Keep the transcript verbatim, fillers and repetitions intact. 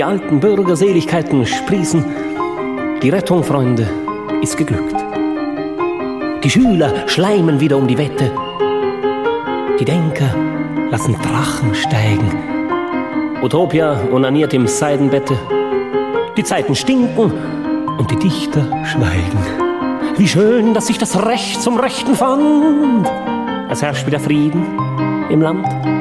Die alten Bürgerseligkeiten sprießen. Die Rettung, Freunde, ist geglückt. Die Schüler schleimen wieder um die Wette. Die Denker lassen Drachen steigen. Utopia onaniert im Seidenbette. Die Zeiten stinken und die Dichter schweigen. Wie schön, dass sich das Recht zum Rechten fand. Es herrscht wieder Frieden im Land.